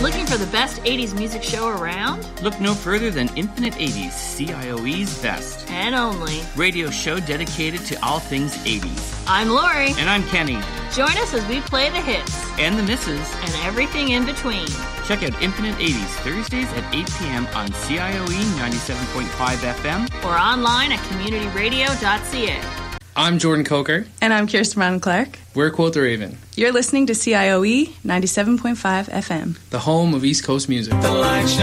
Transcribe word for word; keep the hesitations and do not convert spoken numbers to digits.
Looking for the best eighties music show around? Look no further than Infinite eighties, C I O E's best and only radio show dedicated to all things eighties. I'm Lori. And I'm Kenny. Join us as we play the hits and the misses and everything in between. Check out Infinite eighties Thursdays at eight p.m. on C I O E ninety-seven point five F M or online at community radio dot c a. I'm Jordan Coker. And I'm Kirsten Brown Clark. We're Quote the Raven. You're listening to C I O E ninety-seven point five F M, the home of East Coast music. The